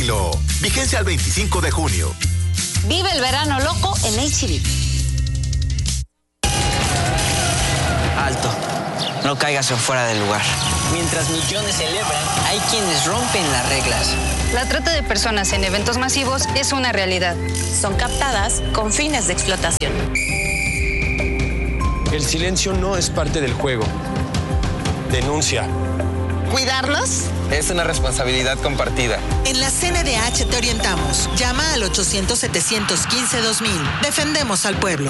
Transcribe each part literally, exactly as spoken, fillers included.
Pedilo. Vigencia al veinticinco de junio. Vive el verano loco en H E B. Alto. No caigas en fuera del lugar. Mientras millones celebran, hay quienes rompen las reglas. La trata de personas en eventos masivos es una realidad. Son captadas con fines de explotación. El silencio no es parte del juego. Denuncia. ¿Cuidarlos? Es una responsabilidad compartida. En la C N D H te orientamos. Llama al ochocientos, setecientos quince, dos mil. Defendemos al pueblo.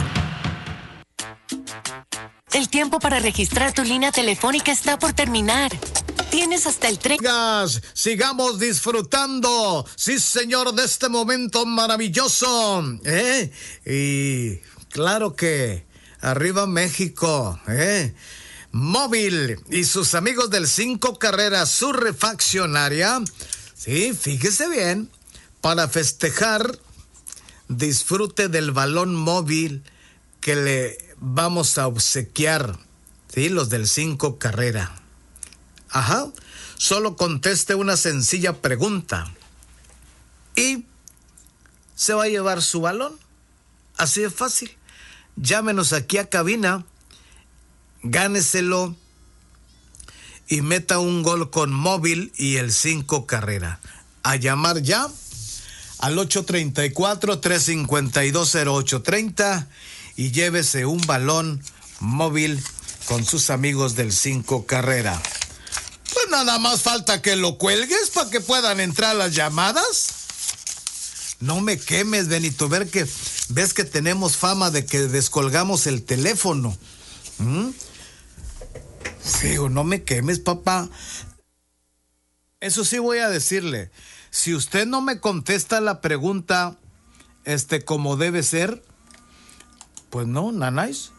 El tiempo para registrar tu línea telefónica está por terminar. Tienes hasta el tren. Sigamos disfrutando, sí señor, de este momento maravilloso. ¿Eh? Y claro que arriba México, ¿eh? Móvil y sus amigos del Cinco Carreras, su refaccionaria. Sí, fíjese bien, para festejar, disfrute del balón móvil que le vamos a obsequiar, ¿sí? Los del Cinco Carrera. Ajá. Solo conteste una sencilla pregunta y se va a llevar su balón. Así de fácil. Llámenos aquí a cabina, gáneselo y meta un gol con móvil y el Cinco Carrera. A llamar ya al ocho tres cuatro, tres cinco dos, cero ocho tres cero y llévese un balón móvil con sus amigos del Cinco Carrera. Pues nada más falta que lo cuelgues para que puedan entrar las llamadas. No me quemes, Benito, ver que ves que tenemos fama de que descolgamos el teléfono. ¿Mm? Sí, no me quemes, papá. Eso sí voy a decirle. Si usted no me contesta la pregunta, este, como debe ser, pues no, nanáis.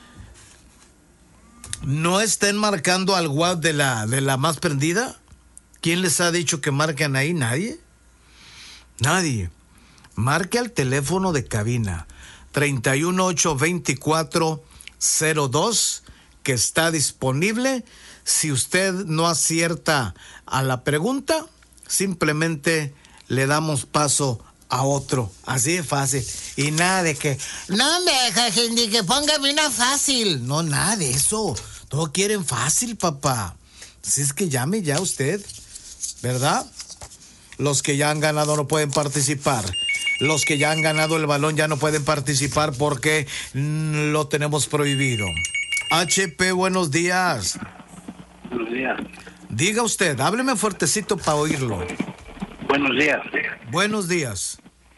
¿No estén marcando al WhatsApp de la, de la más prendida? ¿Quién les ha dicho que marquen ahí? ¿Nadie? Nadie. Marque al teléfono de cabina treinta y uno, ocho veinticuatro, cero dos, que está disponible. Si usted no acierta a la pregunta, simplemente le damos paso a otro, así de fácil. Y nada de que, no me deja ni que póngame una fácil. No, nada de eso. Todo quieren fácil, papá. Así es que llame ya usted, ¿verdad? Los que ya han ganado no pueden participar. Los que ya han ganado el balón ya no pueden participar porque mm, lo tenemos prohibido. H P, buenos días. Buenos días. Diga usted, hábleme fuertecito para oírlo. Buenos días. Buenos días.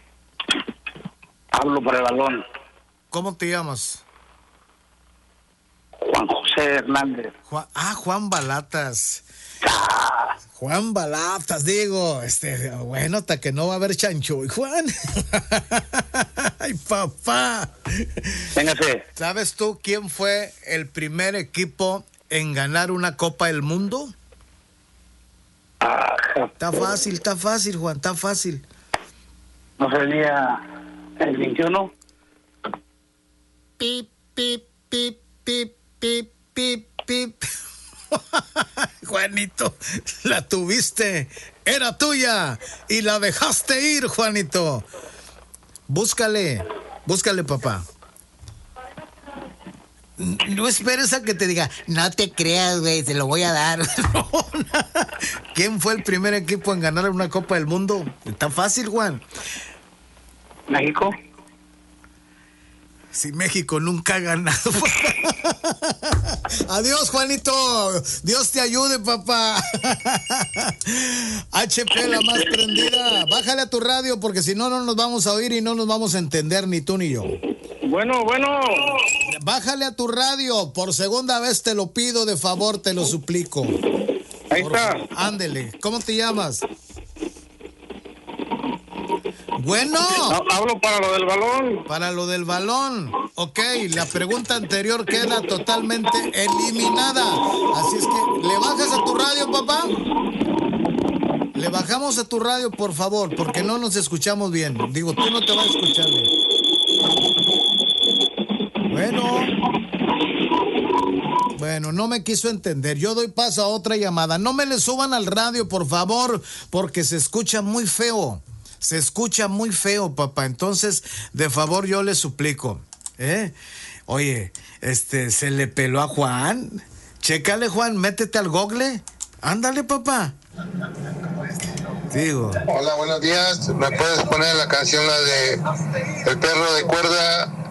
Hablo para el balón. ¿Cómo te llamas? Juan José Hernández. Juan, ah, Juan Balatas. Juan Balatas, digo, este, bueno, hasta que no va a haber chancho. Juan. Ay, papá. Véngase. ¿Sabes tú quién fue el primer equipo en ganar una Copa del Mundo? Ah, está fácil, está fácil, Juan, está fácil. ¿No sería el veintiuno? Pip, pip, pip, pip, pip, pip, pip. Juanito, la tuviste, era tuya y la dejaste ir, Juanito. Búscale, búscale, papá. No esperes a que te diga, no te creas, güey, te lo voy a dar. No, ¿quién fue el primer equipo en ganar una Copa del Mundo? Está fácil, Juan. ¿México? Si México nunca ha ganado. Adiós, Juanito. Dios te ayude, papá. H P, la más prendida. Bájale a tu radio porque si no, no nos vamos a oír y no nos vamos a entender ni tú ni yo. Bueno, bueno. Bájale a tu radio. Por segunda vez te lo pido de favor, te lo suplico. Ahí Por, está. Ándele. ¿Cómo te llamas? Bueno. No, hablo para lo del balón. Para lo del balón. Ok, la pregunta anterior queda totalmente eliminada. Así es que, ¿le bajas a tu radio, papá? Le bajamos a tu radio, por favor, porque no nos escuchamos bien. Digo, tú no te vas a escuchar bien. Bueno. Bueno, no me quiso entender. Yo doy paso a otra llamada. No me le suban al radio, por favor, porque se escucha muy feo. Se escucha muy feo, papá. Entonces, de favor, yo le suplico. ¿Eh? Oye, este, se le peló a Juan. Chécale, Juan, métete al Google. Ándale, papá. Digo. Hola, buenos días. ¿Me puedes poner la canción, la de El perro de cuerda?